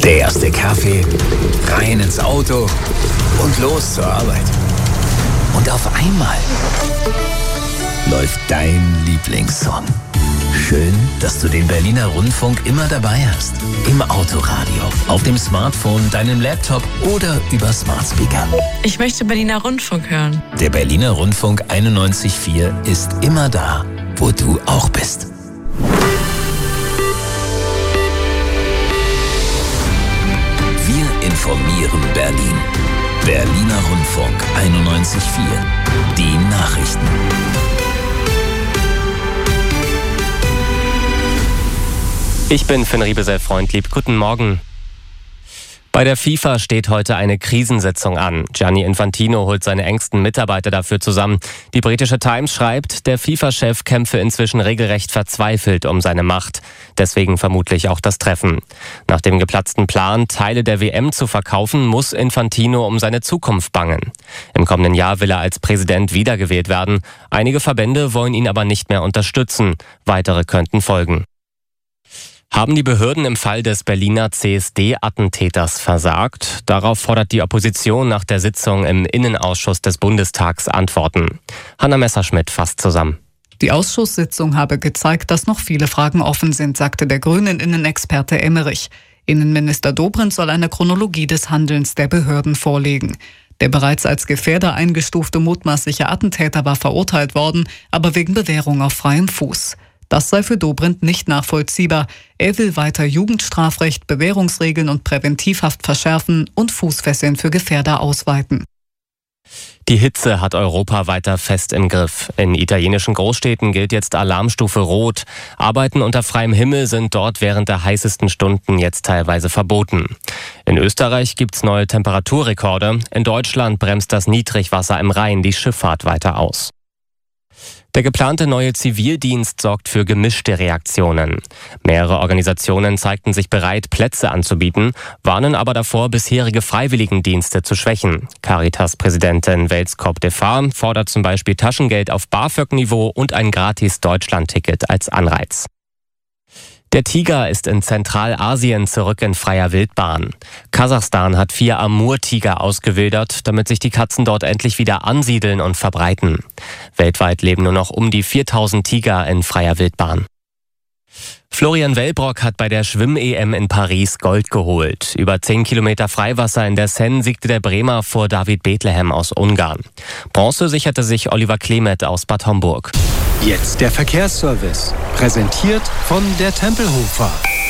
Der erste Kaffee, rein ins Auto und los zur Arbeit. Und auf einmal läuft dein Lieblingssong. Schön, dass du den Berliner Rundfunk immer dabei hast. Im Autoradio, auf dem Smartphone, deinem Laptop oder über Smart Speaker. Ich möchte Berliner Rundfunk hören. Der Berliner Rundfunk 91.4 ist immer da, wo du auch bist. Wir informieren Berlin. Berliner Rundfunk 91.4. Die Nachrichten. Ich bin Finn Riebesell-Freundlieb. Guten Morgen. Bei der FIFA steht heute eine Krisensitzung an. Gianni Infantino holt seine engsten Mitarbeiter dafür zusammen. Die britische Times schreibt, der FIFA-Chef kämpfe inzwischen regelrecht verzweifelt um seine Macht. Deswegen vermutlich auch das Treffen. Nach dem geplatzten Plan, Teile der WM zu verkaufen, muss Infantino um seine Zukunft bangen. Im kommenden Jahr will er als Präsident wiedergewählt werden. Einige Verbände wollen ihn aber nicht mehr unterstützen. Weitere könnten folgen. Haben die Behörden im Fall des Berliner CSD-Attentäters versagt? Darauf fordert die Opposition nach der Sitzung im Innenausschuss des Bundestags Antworten. Hanna Messerschmidt fasst zusammen. Die Ausschusssitzung habe gezeigt, dass noch viele Fragen offen sind, sagte der Grünen-Innenexperte Emmerich. Innenminister Dobrindt soll eine Chronologie des Handelns der Behörden vorlegen. Der bereits als Gefährder eingestufte mutmaßliche Attentäter war verurteilt worden, aber wegen Bewährung auf freiem Fuß. Das sei für Dobrindt nicht nachvollziehbar. Er will weiter Jugendstrafrecht, Bewährungsregeln und Präventivhaft verschärfen und Fußfesseln für Gefährder ausweiten. Die Hitze hat Europa weiter fest im Griff. In italienischen Großstädten gilt jetzt Alarmstufe Rot. Arbeiten unter freiem Himmel sind dort während der heißesten Stunden jetzt teilweise verboten. In Österreich gibt's neue Temperaturrekorde. In Deutschland bremst das Niedrigwasser im Rhein die Schifffahrt weiter aus. Der geplante neue Zivildienst sorgt für gemischte Reaktionen. Mehrere Organisationen zeigten sich bereit, Plätze anzubieten, warnen aber davor, bisherige Freiwilligendienste zu schwächen. Caritas-Präsidentin Welskop Defar fordert zum Beispiel Taschengeld auf BAföG-Niveau und ein gratis Deutschland-Ticket als Anreiz. Der Tiger ist in Zentralasien zurück in freier Wildbahn. Kasachstan hat 4 Amur-Tiger ausgewildert, damit sich die Katzen dort endlich wieder ansiedeln und verbreiten. Weltweit leben nur noch um die 4000 Tiger in freier Wildbahn. Florian Wellbrock hat bei der Schwimm-EM in Paris Gold geholt. Über 10 Kilometer Freiwasser in der Seine siegte der Bremer vor David Bethlehem aus Ungarn. Bronze sicherte sich Oliver Klemet aus Bad Homburg. Jetzt der Verkehrsservice, präsentiert von der Tempelhofer.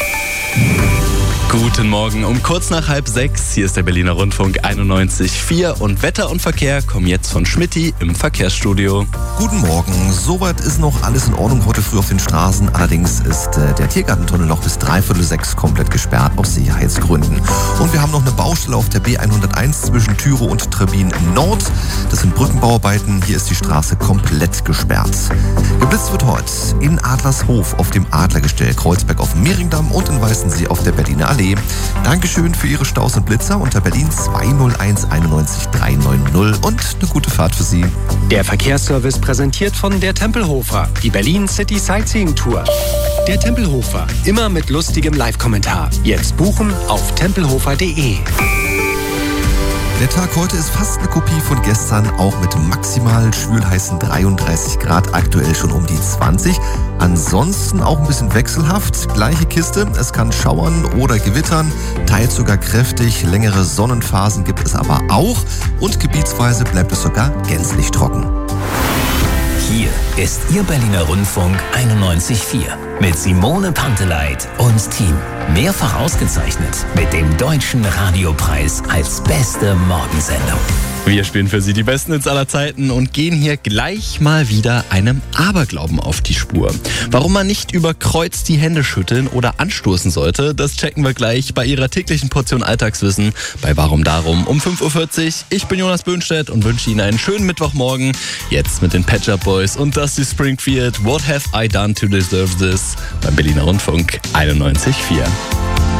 Guten Morgen, um kurz nach 5:30. Hier ist der Berliner Rundfunk 91.4 und Wetter und Verkehr kommen jetzt von Schmitty im Verkehrsstudio. Guten Morgen, soweit ist noch alles in Ordnung heute früh auf den Straßen. Allerdings ist der Tiergartentunnel noch bis 5:45 komplett gesperrt aus Sicherheitsgründen. Und wir haben noch eine Baustelle auf der B101 zwischen Thürow und Trebbin Nord. Das sind Brückenbauarbeiten, hier ist die Straße komplett gesperrt. Geblitzt wird heute in Adlershof auf dem Adlergestell, Kreuzberg auf dem Mehringdamm und in Weißensee auf der Berliner Allee. Dankeschön für Ihre Staus und Blitzer unter Berlin 201 91 390 und eine gute Fahrt für Sie. Der Verkehrsservice präsentiert von der Tempelhofer, die Berlin City Sightseeing Tour. Der Tempelhofer, immer mit lustigem Live-Kommentar. Jetzt buchen auf tempelhofer.de. Der Tag heute ist fast eine Kopie von gestern, auch mit maximal schwülheißen 33 Grad, aktuell schon um die 20. Ansonsten auch ein bisschen wechselhaft, gleiche Kiste, es kann schauern oder gewittern, teils sogar kräftig, längere Sonnenphasen gibt es aber auch und gebietsweise bleibt es sogar gänzlich trocken. Hier ist Ihr Berliner Rundfunk 91.4 mit Simone Panteleit und Team. Mehrfach ausgezeichnet mit dem Deutschen Radiopreis als beste Morgensendung. Wir spielen für Sie die besten Hits aller Zeiten und gehen hier gleich mal wieder einem Aberglauben auf die Spur. Warum man nicht über Kreuz die Hände schütteln oder anstoßen sollte, das checken wir gleich bei Ihrer täglichen Portion Alltagswissen bei Warum Darum um 5:40 Uhr. Ich bin Jonas Böhnstedt und wünsche Ihnen einen schönen Mittwochmorgen. Jetzt mit den Pet Shop Boys und Dusty Springfield. What have I done to deserve this? Beim Berliner Rundfunk 91.4.